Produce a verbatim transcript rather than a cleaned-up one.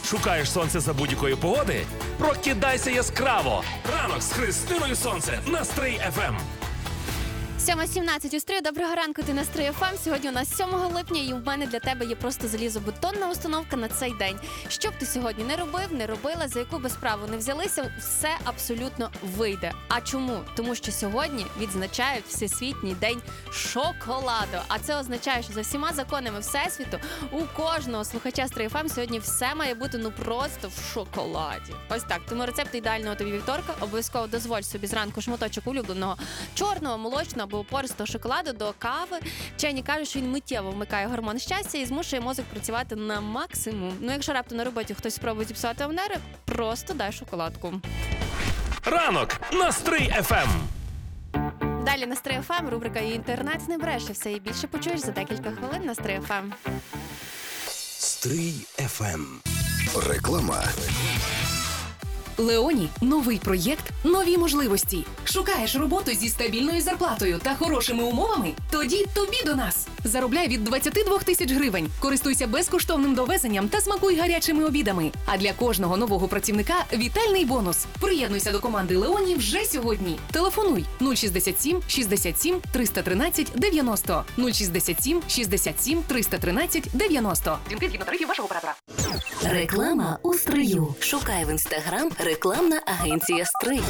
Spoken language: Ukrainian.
Шукаєш сонце за будь-якої погоди? Прокидайся яскраво! Ранок з Христиною Сонце на Стрий еф ем. сьома сімнадцять у Стрию. Доброго ранку, ти на Стрий еф ем. Сьогодні у нас сьомого липня, і в мене для тебе є просто залізобетонна установка на цей день. Що б ти сьогодні не робив, не робила, за яку би справу не взялися, все абсолютно вийде. А чому? Тому що сьогодні відзначають Всесвітній день шоколаду. А це означає, що за всіма законами Всесвіту у кожного слухача Стрий еф ем сьогодні все має бути ну просто в шоколаді. Ось так. Тому рецепт ідеального тобі вівторка. Обов'язково дозволь собі зранку шматочок улюбленого чорного, молочного або пористого шоколаду до кави. Вчені кажуть, що він миттєво вмикає гормон щастя і змушує мозок працювати на максимум. Ну, якщо раптом на роботі хтось спробує зіпсувати вам нерви, просто дай шоколадку. Ранок на Стрий еф ем. Далі на Стрий еф ем рубрика «Інтернет не бреше». Все і більше почуєш за декілька хвилин на Стрий еф ем. Стрий еф ем. Реклама. Леоні – новий проєкт, нові можливості. Шукаєш роботу зі стабільною зарплатою та хорошими умовами? Тоді тобі до нас. Заробляй від двадцять два тисяч гривень. Користуйся безкоштовним довезенням та смакуй гарячими обідами. А для кожного нового працівника – вітальний бонус. Приєднуйся до команди Леоні вже сьогодні. Телефонуй нуль шістдесят сім шістдесят сім триста тринадцять дев'яносто. нуль шістдесят сім шістдесят сім триста тринадцять дев'яносто. Дзвінки згідно тарифів вашого оператора. Реклама у Стрию. Шукай в інстаграм рекламна агенція Стрий.